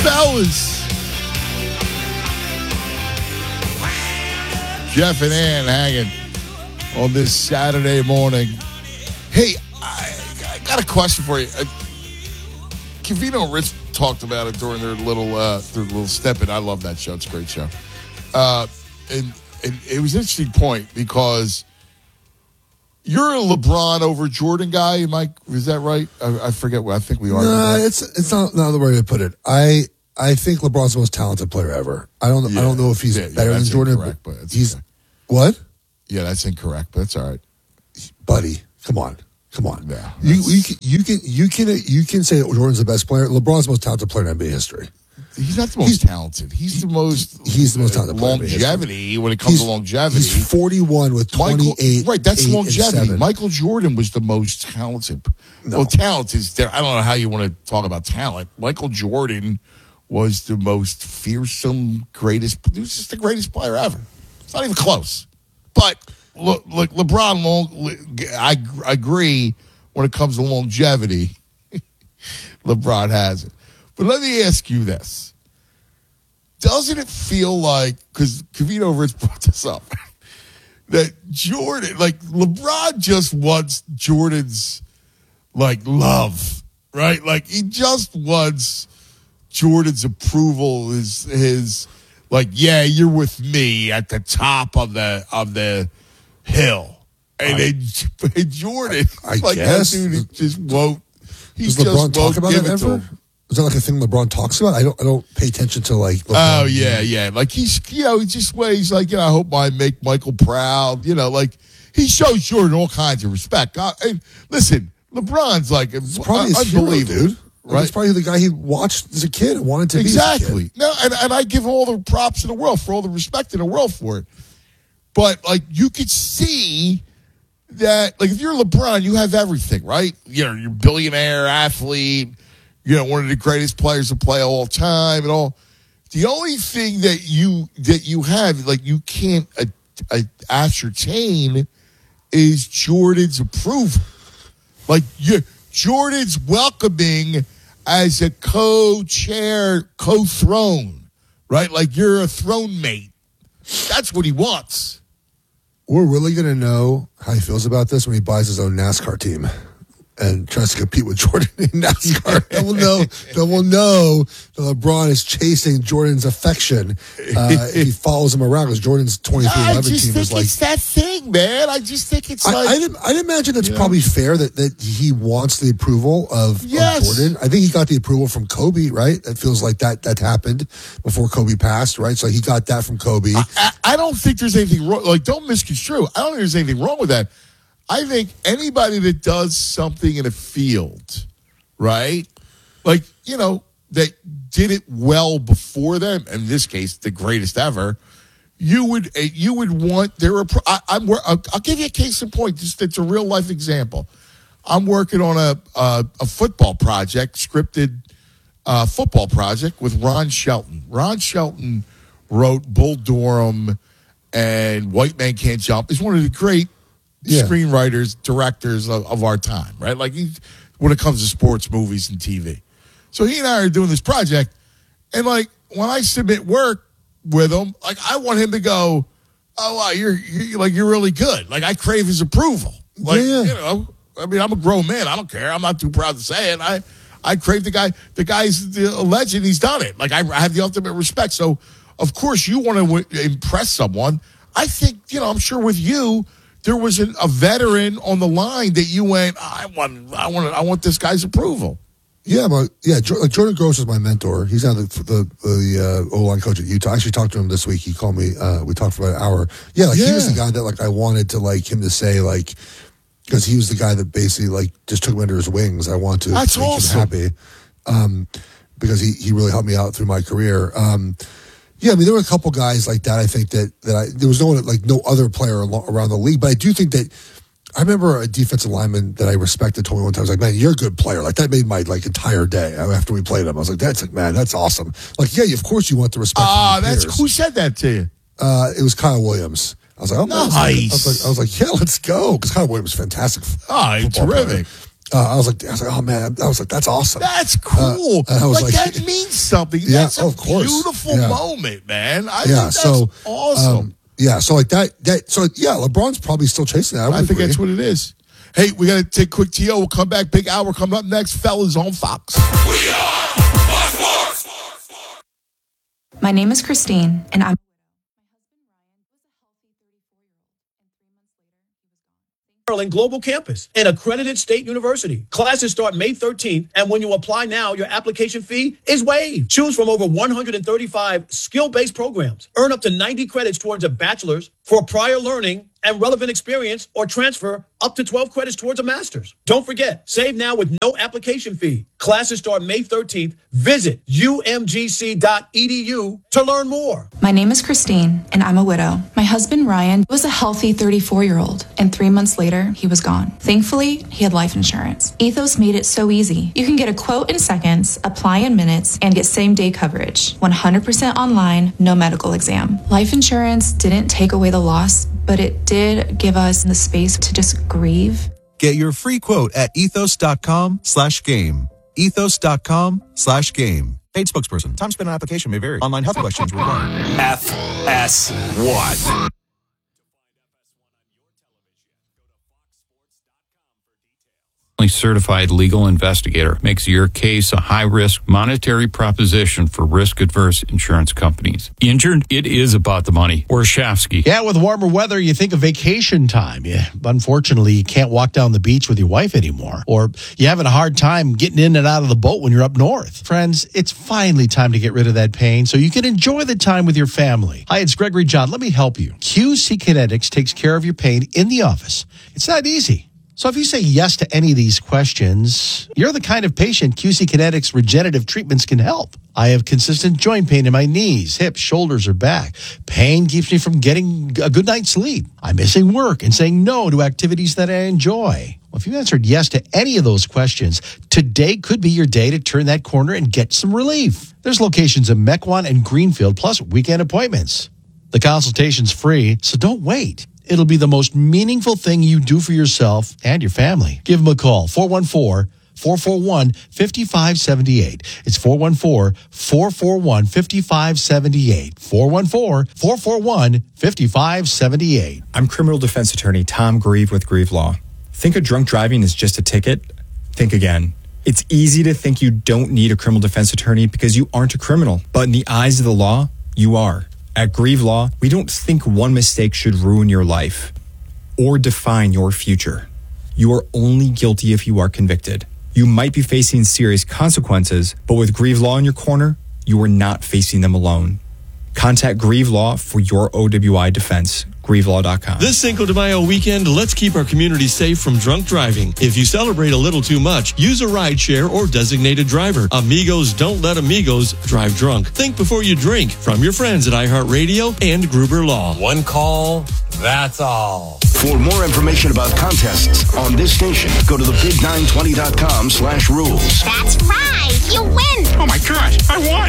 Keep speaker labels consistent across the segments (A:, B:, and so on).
A: fellas. Jeff and Ann hanging on this Saturday morning. Hey, I got a question for you. Covino and Rich talked about it during their little step-in. I love that show. It's a great show. And it was an interesting point because you're a LeBron over Jordan guy, Mike. Is that right? I forget what I think we are.
B: No, it's not the way to put it. I think LeBron's the most talented player ever. I don't know if he's better than Jordan, but he's
A: okay.
B: What?
A: Yeah, that's incorrect, but that's all right.
B: Buddy, come on.
A: Yeah,
B: you can say Jordan's the best player. LeBron's the most talented player in NBA history.
A: He's not the most talented. He's the most
B: talented
A: longevity when it comes to longevity.
B: He's 41 with 28.
A: Right, that's longevity. Michael Jordan was the most talented.
B: No.
A: Well, talent is there. I don't know how you want to talk about talent. Michael Jordan was the most fearsome, greatest. He was just the greatest player ever. It's not even close. But look, LeBron. I agree when it comes to longevity. LeBron has it. But let me ask you this. Doesn't it feel like, because Covino Rich brought this up, that Jordan, like LeBron just wants Jordan's, like, love, right? Like, he just wants Jordan's approval, his like, yeah, you're with me at the top of the hill. And then Jordan,
B: I guess.
A: that dude just won't.
B: Does LeBron talk about that ever? Is that like a thing LeBron talks about? I don't pay attention to like LeBron.
A: Oh yeah. Like he's he just ways like, I hope I make Michael proud. Like he shows Jordan all kinds of respect. And listen, LeBron's like
B: it's probably his unbelievable, hero, dude. Right? It's probably the guy he watched as a kid and wanted to be.
A: Exactly. No, and I give him all the props in the world for all the respect in the world for it. But like you could see that, like if you're LeBron, you have everything, right? You're a billionaire athlete. One of the greatest players to play all time and all. The only thing that you have, like you can't ascertain, is Jordan's approval. Like Jordan's welcoming as a co-chair, co-throne, right? Like you're a throne mate. That's what he wants.
B: We're really going to know how he feels about this when he buys his own NASCAR team and tries to compete with Jordan in NASCAR. They will know that LeBron is chasing Jordan's affection if he follows him around, because Jordan's 23-11 team is like...
A: I just think it's that thing, man. I just think it's
B: I'd imagine it's probably fair that he wants the approval of Jordan. I think he got the approval from Kobe, right? It feels like that happened before Kobe passed, right? So he got that from Kobe.
A: I don't think there's anything wrong. Like, don't misconstrue. I don't think there's anything wrong with that. I think anybody that does something in a field, right, like, that did it well before them, in this case, the greatest ever, you would want their I'll give you a case in point. Just it's a real life example. I'm working on a football project, scripted football project with Ron Shelton. Ron Shelton wrote Bull Durham and White Man Can't Jump. He's one of the great screenwriters, directors of our time, right? Like when it comes to sports, movies, and TV. So he and I are doing this project, and like when I submit work with him, like I want him to go, "Oh wow, you're really good." Like I crave his approval. Like I mean, I'm a grown man. I don't care. I'm not too proud to say it. I crave the guy. The guy's a legend. He's done it. Like I have the ultimate respect. So of course you want to impress someone. I think I'm sure with you. There was a veteran on the line that you went, I want this guy's approval.
B: Yeah, Jordan Gross is my mentor. He's now the O-line coach at Utah. I actually talked to him this week. He called me. We talked for about an hour. He was the guy that I wanted to him to say because he was the guy that basically just took him under his wings. I want to make him happy because he really helped me out through my career. Yeah, I mean, there were a couple guys like that. I think that there was no other player around the league. But I do think that I remember a defensive lineman that I respected told me one time, I was like, "Man, you're a good player." Like that made my entire day after we played him. I was like, that's awesome." Like, yeah, of course you want the respect.
A: Who said that to you?
B: It was Kyle Williams. I was like, "Oh,
A: nice."
B: I was like, "Yeah, let's go," because Kyle Williams is fantastic.
A: Oh, terrific.
B: I was like, oh man, I was like, that's awesome.
A: That's cool.
B: And I was like,
A: that means something.
B: Yeah,
A: That's a
B: of course.
A: beautiful moment, man. I think that's
B: so
A: awesome.
B: So like LeBron's probably still chasing that.
A: I think that's what it is. Hey, we got to take a quick TO. We'll come back. Big hour coming up next. Fellas on Fox.
C: We are Fox Sports.
D: My name is Christine, and I'm
E: Maryland Global Campus, an accredited state university. Classes start May 13th, and when you apply now, your application fee is waived. Choose from over 135 skill-based programs. Earn up to 90 credits towards a bachelor's for prior learning and relevant experience, or transfer up to 12 credits towards a master's. Don't forget, save now with no application fee. Classes start May 13th. Visit umgc.edu to learn more.
D: My name is Christine, and I'm a widow. My husband, Ryan, was a healthy 34-year-old, and 3 months later, he was gone. Thankfully, he had life insurance. Ethos made it so easy. You can get a quote in seconds, apply in minutes, and get same-day coverage. 100% online, no medical exam. Life insurance didn't take away the loss, but it did give us the space to just grieve.
F: Get your free quote at ethos.com/game. Ethos.com/game. Paid spokesperson. Time spent on application may vary. Online health questions required.
C: FS1.
G: Certified legal investigator makes your case a high-risk monetary proposition for risk-adverse insurance companies. Injured? It is about the money. Or Shafsky.
H: Yeah, with warmer weather, you think of vacation time. Yeah, unfortunately, you can't walk down the beach with your wife anymore. Or you're having a hard time getting in and out of the boat when you're up north. Friends, it's finally time to get rid of that pain so you can enjoy the time with your family. Hi, it's Gregory John. Let me help you. QC Kinetics takes care of your pain in the office. It's not easy. So if you say yes to any of these questions, you're the kind of patient QC Kinetics regenerative treatments can help. I have consistent joint pain in my knees, hips, shoulders, or back. Pain keeps me from getting a good night's sleep. I'm missing work and saying no to activities that I enjoy. Well, if you answered yes to any of those questions, today could be your day to turn that corner and get some relief. There's locations in Mequon and Greenfield, plus weekend appointments. The consultation's free, so don't wait. It'll be the most meaningful thing you do for yourself and your family. Give them a call, 414-441-5578. It's 414-441-5578. 414-441-5578.
I: I'm criminal defense attorney Tom Grieve with Grieve Law. Think a drunk driving is just a ticket? Think again. It's easy to think you don't need a criminal defense attorney because you aren't a criminal. But in the eyes of the law, you are. At Grieve Law, we don't think one mistake should ruin your life or define your future. You are only guilty if you are convicted. You might be facing serious consequences, but with Grieve Law in your corner, you are not facing them alone. Contact Grieve Law for your OWI defense. GrieveLaw.com.
J: This Cinco de Mayo weekend, let's keep our community safe from drunk driving. If you celebrate a little too much, use a rideshare or designated driver. Amigos don't let amigos drive drunk. Think before you drink. From your friends at iHeartRadio and Gruber Law.
C: One call, that's all. For more information about contests on this station, go to thebig920.com/rules.
K: That's right. You win.
C: Oh my gosh, I won.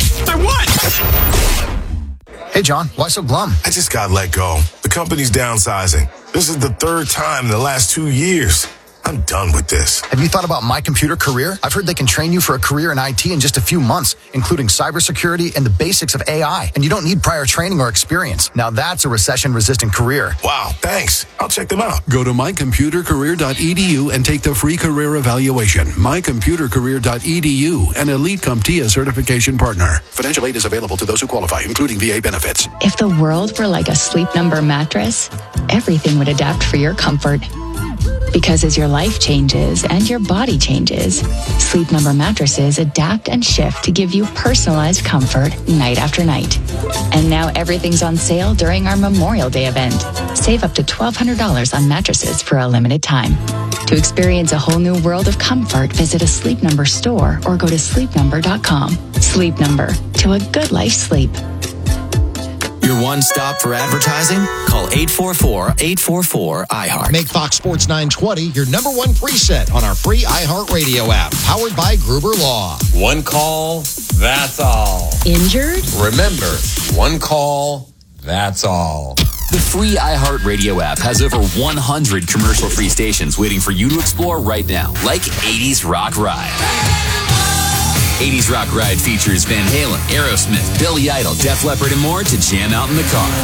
L: Hey, John, why so glum?
M: I just got let go. The company's downsizing. This is the third time in the last 2 years. I'm done with this.
L: Have you thought about My Computer Career? I've heard they can train you for a career in IT in just a few months, including cybersecurity and the basics of AI. And you don't need prior training or experience. Now that's a recession-resistant career.
M: Wow, thanks. I'll check them out.
N: Go to mycomputercareer.edu and take the free career evaluation. Mycomputercareer.edu, an elite CompTIA certification partner. Financial aid is available to those who qualify, including VA benefits.
O: If the world were like a Sleep Number mattress, everything would adapt for your comfort. Because as your life changes and your body changes, Sleep Number mattresses adapt and shift to give you personalized comfort night after night. And now everything's on sale during our Memorial Day event. Save up to $1,200 on mattresses for a limited time. To experience a whole new world of comfort, visit a Sleep Number store or go to sleepnumber.com. Sleep Number, to a good life's sleep.
P: Your one stop for advertising? Call 844-844-iHeart.
Q: Make Fox Sports 920 your number one preset on our free iHeartRadio app, powered by Gruber Law.
C: One call, that's all.
O: Injured?
C: Remember, one call, that's all.
R: The free iHeartRadio app has over 100 commercial-free stations waiting for you to explore right now, like 80s Rock Ride. 80s Rock Ride features Van Halen, Aerosmith, Billy Idol, Def Leppard, and more to jam out in the car.